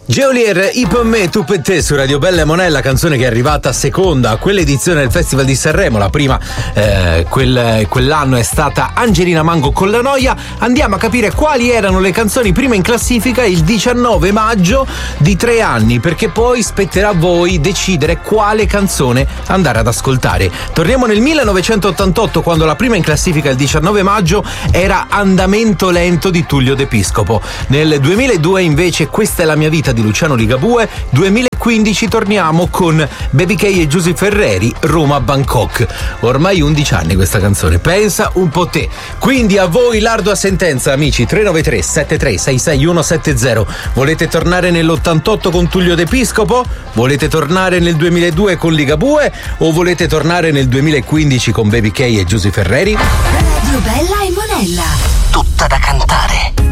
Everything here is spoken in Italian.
Geolier, I per me, tu per te su Radio Bella e Monella, canzone che è arrivata seconda a quell'edizione del Festival di Sanremo. La prima quell'anno è stata Angelina Mango con La Noia. Andiamo a capire quali erano le canzoni prima in classifica il 19 maggio di 3 anni, perché poi spetterà a voi decidere quale canzone andare ad ascoltare. Torniamo nel 1988, quando la prima in classifica il 19 maggio era Andamento lento di Tullio De Piscopo. Nel 2002 invece Questa è la mia vita di Luciano Ligabue. 2015 torniamo con Baby K e Giusy Ferreri, Roma Bangkok. Ormai 11 anni questa canzone, pensa un po' te. Quindi a voi l'ardua sentenza, amici. 393 7366 170. Volete tornare nell'88 con Tullio De Piscopo? Volete tornare nel 2002 con Ligabue? O volete tornare nel 2015 con Baby K e Giusy Ferreri? Radio Bella e Monella, tutta da cantare.